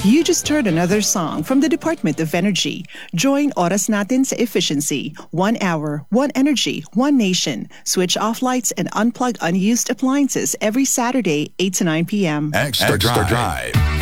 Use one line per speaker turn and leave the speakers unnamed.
You just heard another song from the Department of Energy. Join Oras Natin sa Efficiency. 1 hour, 1 energy, 1 nation. Switch off lights and unplug unused appliances every Saturday, 8 to 9 p.m.
Extra Drive.